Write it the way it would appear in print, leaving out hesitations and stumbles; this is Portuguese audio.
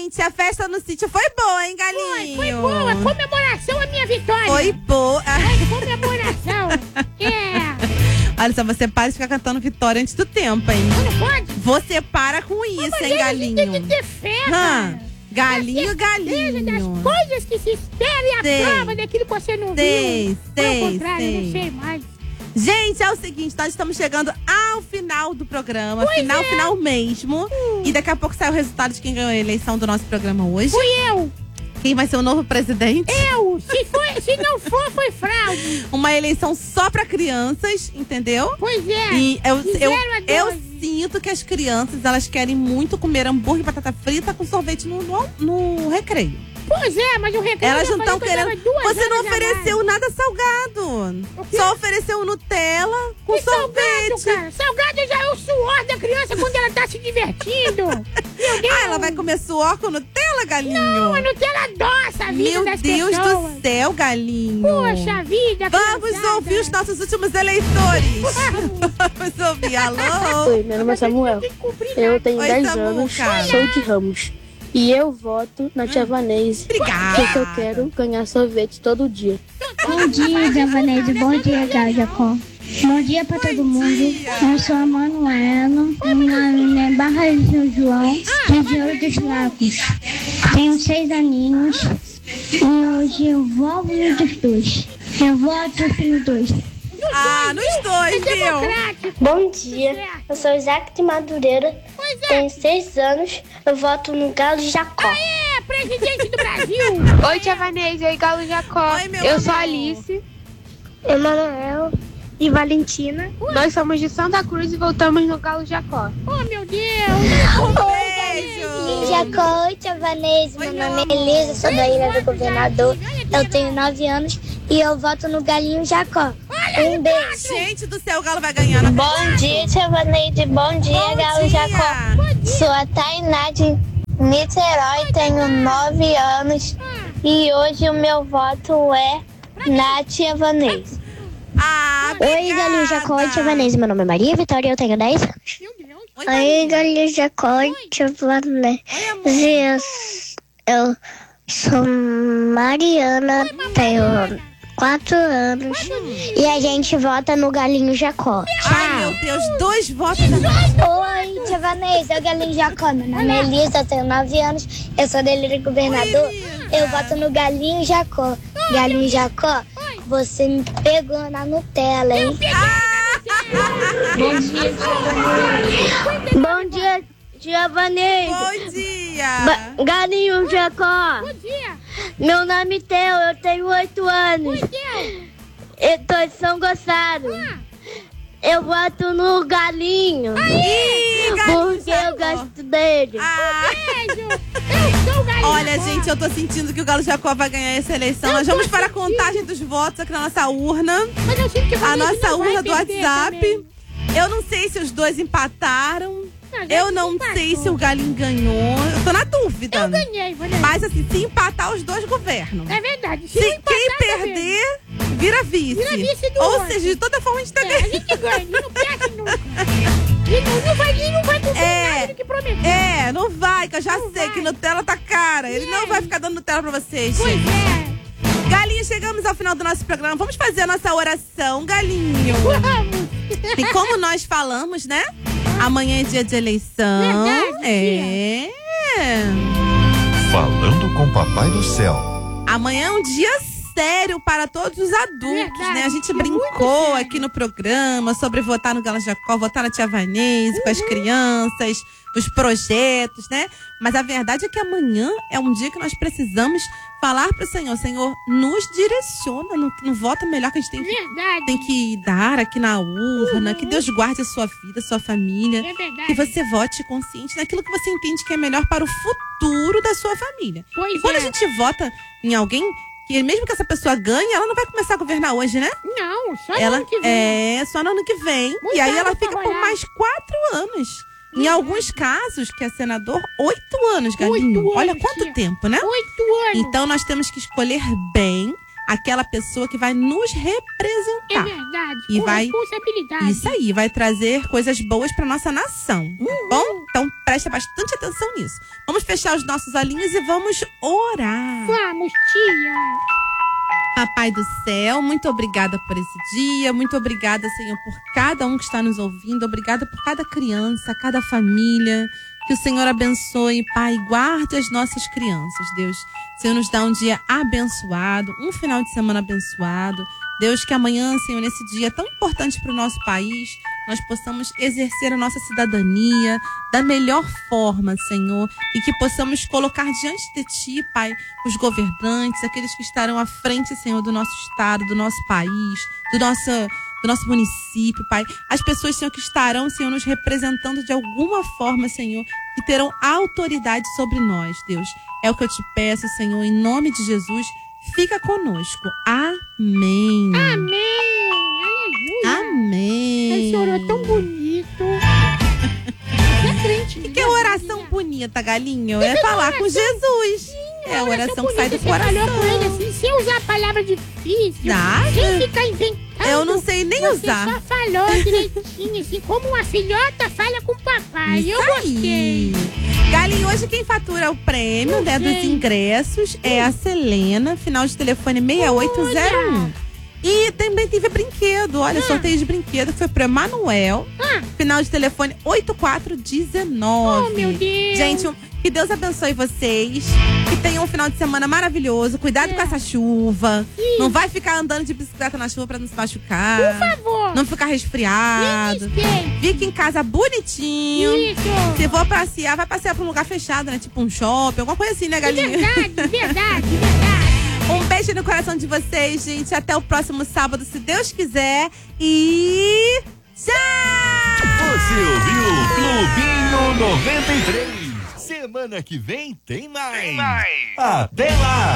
Gente, a festa no sítio foi boa, hein, Galinho? Foi boa. Comemoração à minha vitória. Foi boa. Comemoração. Olha só, você para de ficar cantando vitória antes do tempo, hein? Não pode? Você para com isso, hein, Galinho? Tem que ter fé, cara. Galinho. Das coisas que se espera e a prova daquilo que você não viu. Ao contrário, eu não sei mais. Gente, é o seguinte, nós estamos chegando ao final do programa. Final mesmo. E daqui a pouco sai o resultado de quem ganhou a eleição do nosso programa hoje. Fui eu. Quem vai ser o novo presidente? Eu. Se não for, foi fraude. Uma eleição só pra crianças, entendeu? Pois é. E eu sinto que as crianças, elas querem muito comer hambúrguer e batata frita com sorvete no recreio. Pois é, mas o recreio... Elas não estão querendo... Você não ofereceu nada salgado. Só ofereceu Nutella com sorvete. Salgado já é o suor da criança quando ela tá se divertindo. Meu Deus. Ela vai comer suor com Nutella, Galinho? Não, a Nutella adoça a vida das pessoas. Meu Deus do céu, Galinho. Poxa vida, vamos ouvir os nossos últimos eleitores. Vamos ouvir. Alô? Oi, meu nome é Samuel. Eu tenho 10 anos, sou de Ramos. E eu voto na Tia Vanese. Obrigada. Porque eu quero ganhar sorvete todo dia. Bom dia, Tia Vanese. Bom dia, Jacó. Bom dia pra todo mundo. Eu sou a Manuela. Meu nome é Barra de São João, de Ouro dos Lagos. Tenho 6 aninhos. E hoje eu voto nos dois. Eu voto nos dois. Nos dois, viu? Bom dia, eu sou Isaac de Madureira, tenho 6 anos, eu voto no Galo Jacó. Aê, presidente do Brasil! Oi, Tia Vanese, oi, Galo Jacó. Eu sou a Alice, Emanuel e Valentina. Nós somos de Santa Cruz e voltamos no Galo Jacó. Oh, meu Deus! Beijo! Jacó, oi, Tia Vanese, meu nome é Elisa, sou da Ilha do Governador, eu tenho 9 anos e eu voto no Galinho Jacó. Um beijo. Gente do céu, o Galo vai ganhar. Bom dia, Tia Vanese, bom dia, Galo Jacó. Sou a Tainá de Niterói, tenho 9 anos e hoje o meu voto é na Tia Vanese. Oi, Galinho Jacó e Tia Vanese, meu nome é Maria Vitória e eu tenho 10 anos. Oi, Galinho Jacó e Tia Vanese, eu sou Mariana, tenho 4 anos e a gente vota no Galinho Jacó. Ai, meu Deus, 2 votos. Oi, Tia Vanessa, eu Galinho Jacó. Meu nome é Elisa, eu tenho 9 anos, eu sou da Ilha do Governador. Eu voto no Galinho Jacó. Galinho Jacó, você me pegou na Nutella, hein? Bom dia, Tia Vanessa. Bom dia. Galinho Jacó. Bom dia. Meu nome é Theo, eu tenho 8 anos. Eu tô em São Gonçalo. Eu voto no Galinho. Porque eu gosto dele. Beijo. Eu sou o Galinho. Olha, gente, eu tô sentindo que o Galo Jacó vai ganhar essa eleição. Nós vamos para a contagem dos votos aqui na nossa urna. Mas eu sinto que a nossa urna do WhatsApp. Também. Eu não sei se os dois empataram. Eu não sei se o Galinho ganhou. Eu tô na dúvida. Eu ganhei, Vanessa. Mas assim, se empatar, os dois governam. É verdade. Se quem perder, vira vice. Vira vice do Ou outro. seja, de toda forma a gente tá ganhando. A gente ganha, ele não perde nunca. Ele não vai cumprir nada do que prometeu. Não vai, que eu já sei que Nutella tá cara. Ele não vai ficar dando Nutella pra vocês. Pois é. Galinho, chegamos ao final do nosso programa. Vamos fazer a nossa oração, Galinho. Vamos. E como nós falamos, né? Amanhã é dia de eleição. Verdade, Falando com Papai do Céu. Amanhã é um dia sério para todos os adultos, né? A gente brincou aqui no programa sobre votar no Galo Jacó, votar na Tia Vanese, com as crianças, os projetos, né? Mas a verdade é que amanhã é um dia que nós precisamos falar para o Senhor. Senhor, nos direciona no voto melhor que a gente tem que dar aqui na urna. Que Deus guarde a sua vida, a sua família. É verdade. Que você vote consciente naquilo que você entende que é melhor para o futuro da sua família. Pois e quando a gente vota em alguém, que mesmo que essa pessoa ganhe, ela não vai começar a governar hoje, né? Não, só no ano que vem. Só no ano que vem. E aí ela fica por mais 4 anos. Em alguns casos, que é senador, 8 anos, Galinho. 8 anos, Olha quanto tempo, né? 8 anos. Então nós temos que escolher bem aquela pessoa que vai nos representar. É verdade, e com vai, responsabilidade. Isso aí, vai trazer coisas boas pra nossa nação, tá bom? Então presta bastante atenção nisso. Vamos fechar os nossos olhinhos e vamos orar. Vamos, tia. Papai do céu, muito obrigada por esse dia, muito obrigada, Senhor, por cada um que está nos ouvindo, obrigada por cada criança, cada família, que o Senhor abençoe, Pai, guarde as nossas crianças, Deus. Senhor, nos dá um dia abençoado, um final de semana abençoado, Deus, que amanhã, Senhor, nesse dia tão importante para o nosso país, nós possamos exercer a nossa cidadania da melhor forma, Senhor, e que possamos colocar diante de Ti, Pai, os governantes, aqueles que estarão à frente, Senhor, do nosso estado, do nosso país, do nosso município, Pai. As pessoas, Senhor, que estarão, Senhor, nos representando de alguma forma, Senhor, que terão autoridade sobre nós, Deus. É o que eu te peço, Senhor, em nome de Jesus, fica conosco. Amém. Amém. Aleluia. Amém. Esse orou tão bonito. Você é crente, que é oração bonita, galinho? É falar com Jesus. É a oração que sai do coração. Você falou com ele assim, sem usar a palavra difícil. Sem ficar inventando. Eu não sei nem usar. Você só falou direitinho, assim, como uma filhota fala com o papai. Isso eu gostei. Galinho, hoje quem fatura o prêmio, né, dos ingressos é a Selena, final de telefone 6801. E também teve brinquedo, olha, sorteio de brinquedo, foi pro Emanuel, final de telefone 8419. Oh, meu Deus. Gente, que Deus abençoe vocês, que tenham um final de semana maravilhoso, cuidado com essa chuva, não vai ficar andando de bicicleta na chuva pra não se machucar. Por favor. Não ficar resfriado. Fique em casa bonitinho. Isso. Se for passear, vai passear pra um lugar fechado, né, tipo um shopping, alguma coisa assim, né, galinha? Verdade. Um beijo no coração de vocês, gente. Até o próximo sábado, se Deus quiser. E tchau! Você ouviu Clubinho 93. Semana que vem tem mais. Até lá!